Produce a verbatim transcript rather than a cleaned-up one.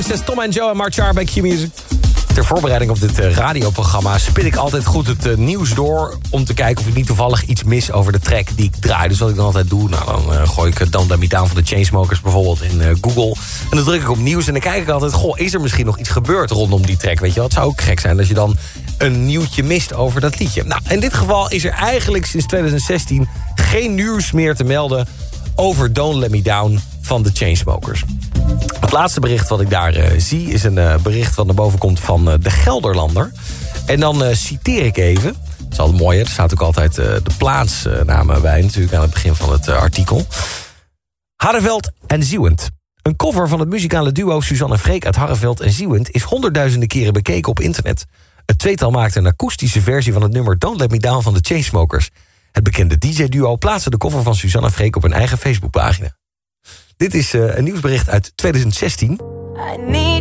Zes Tom en Joe en Mark Char bij Q-Music. Ter voorbereiding op dit uh, radioprogramma spit ik altijd goed het uh, nieuws door... om te kijken of ik niet toevallig iets mis over de track die ik draai. Dus wat ik dan altijd doe, nou, dan uh, gooi ik uh, Don't Let Me Down van de Chainsmokers bijvoorbeeld in uh, Google. En dan druk ik op nieuws en dan kijk ik altijd... goh, is er misschien nog iets gebeurd rondom die track? Weet je wel, het zou ook gek zijn als je dan een nieuwtje mist over dat liedje. Nou, in dit geval is er eigenlijk sinds twintig zestien geen nieuws meer te melden... over Don't Let Me Down van de Chainsmokers. Het laatste bericht wat ik daar uh, zie is een uh, bericht wat naar boven komt van uh, de Gelderlander. En dan uh, citeer ik even. Dat is altijd mooi, hè? Er staat ook altijd uh, de plaatsnamen bij natuurlijk aan het begin van het uh, artikel. Harreveld en Zieuwent. Een cover van het muzikale duo Suzanne Freek uit Harreveld en Zieuwent is honderdduizenden keren bekeken op internet. Het tweetal maakte een akoestische versie van het nummer Don't Let Me Down van de Chainsmokers. Het bekende D J-duo plaatste de cover van Suzanne Freek op hun eigen Facebookpagina. Dit is uh, een nieuwsbericht uit twintig zestien. I need